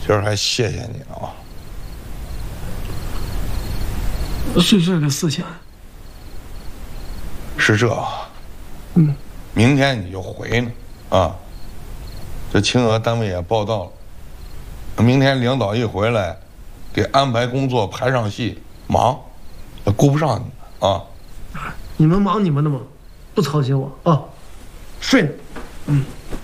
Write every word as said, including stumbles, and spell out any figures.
今儿还谢谢你了啊。 是这个事情。 是这， 嗯， 明天你就回呢，啊，这青娥单位也报道了，明天领导一回来，给安排工作排上戏，忙，顾不上你啊。 你们忙你们的嘛，不操心我啊，睡呢。嗯。